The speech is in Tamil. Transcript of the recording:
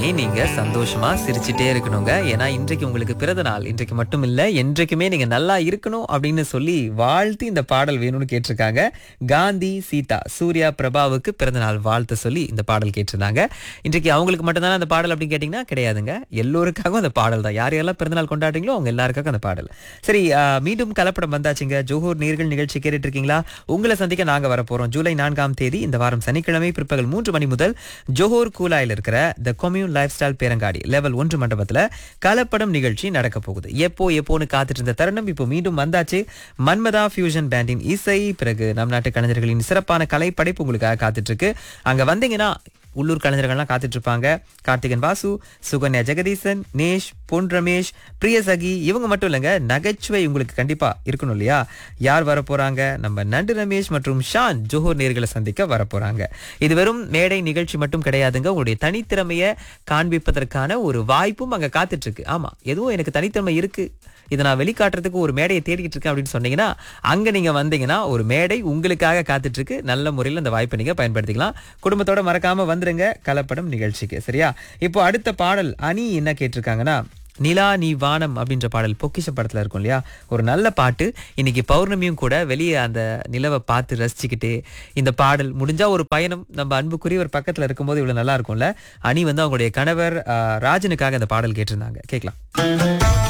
பண்ணி நீங்க சந்தோஷமா சிரிச்சிட்டே இருக்கணுங்க. ஏன்னா இன்றைக்கு உங்களுக்கு பிறந்த நாள். இன்றைக்கு மட்டும் இல்ல, என்றைக்குமே நீங்க நல்லா இருக்கணும் அப்படின்னு சொல்லி வாழ்த்து இந்த பாடல் வேணும்னு கேட்டிருக்காங்க. காந்தி சீதா சூர்யா பிரபாவுக்கு பிறந்த நாள் வாழ்த்து சொல்லி இந்த பாடல் கேட்டிருந்தாங்க. இன்றைக்கு அவங்களுக்கு மட்டும்தானே அந்த பாடல் அப்படின்னு கேட்டீங்கன்னா கிடையாதுங்க. எல்லோருக்காகவும் அந்த பாடல் தான். யார் யாரெல்லாம் பிறந்தநாள் கொண்டாடுறீங்களோ அவங்க எல்லாருக்காகவும் அந்த பாடல். சரி, மீண்டும் கலப்படம் வந்தாச்சுங்க. ஜோஹர் நேர்கள் நிகழ்ச்சி கேட்டுட்டு இருக்கீங்களா? உங்களை சந்திக்க நாங்க வரப்போறோம். ஜூலை 4ஆம் தேதி இந்த வாரம் சனிக்கிழமை பிற்பகல் 3 மணி முதல் ஜோஹர் கூலாயில் இருக்கிற த கொம்யூன் லைஃப் ஸ்டைல் பேரங்காடி லெவல் 1 மண்டபத்துல கலப்படம் நிகழ்ச்சி நடக்க போகுது. எப்போன்னு காத்துட்டு இருந்த தருணம் இப்போ மீண்டும் வந்தாச்சு. மன்மதா ஃபியூஷன் பேண்டின் இசை, பிறகு நம் நாட்டு கலைஞர்களின் சிறப்பான கலை படைப்பு உங்களுக்காக காத்துட்டு இருக்கு. அங்க வந்தீங்கன்னா உள்ளூர் கலைஞர்கள்லாம் காத்துட்டு இருப்பாங்க. கார்த்திகன் வாசு, சுகன்யா ஜெகதீசன், நேஷ், பொன் ரமேஷ், பிரியசகி, இவங்க மட்டும் இல்லைங்க, நகைச்சுவை உங்களுக்கு கண்டிப்பா இருக்கணும் இல்லையா? யார் வரப்போறாங்க? நம்ம நண்டு ரமேஷ் மற்றும் ஷான் ஜோஹர் நேர்களை சந்திக்க வரப்போறாங்க. இது வெறும் மேடை நிகழ்ச்சி மட்டும் கிடையாதுங்க. உங்களுடைய தனித்திறமையை காண்பிப்பதற்கான ஒரு வாய்ப்பும் அங்க காத்துட்டு இருக்கு. ஆமா, எதுவும் எனக்கு தனித்திறமை இருக்கு, இதை நான் வெளிக்காட்டுறதுக்கு ஒரு மேடையை தேடிட்டு இருக்கேன் அப்படின்னு சொன்னீங்கன்னா அங்க நீங்க வந்தீங்கன்னா ஒரு மேடை உங்களுக்காக காத்துட்டு இருக்கு. நல்ல முறையில் அந்த வாய்ப்பை நீங்க பயன்படுத்திக்கலாம். குடும்பத்தோட மறக்காம வந்துருங்க கலப்படம் நிகழ்ச்சிக்கு. சரியா? இப்போ அடுத்த பாடல் அணி என்ன கேட்டிருக்காங்கன்னா, நிலா நீ வானம் அப்படின்ற பாடல் பொக்கிஷ படத்துல இருக்கும் இல்லையா? ஒரு நல்ல பாட்டு. இன்னைக்கு பௌர்ணமியும் கூட, வெளியே அந்த நிலவை பார்த்து ரசிச்சுக்கிட்டு இந்த பாடல் முடிஞ்சா ஒரு பயணம், நம்ம அன்புக்குரிய ஒரு பக்கத்துல இருக்கும்போது இவ்வளவு நல்லா இருக்கும்ல. அணி அவங்களுடைய கணவர் ராஜனுக்காக அந்த பாடல் கேட்டிருந்தாங்க. கேட்கலாம்.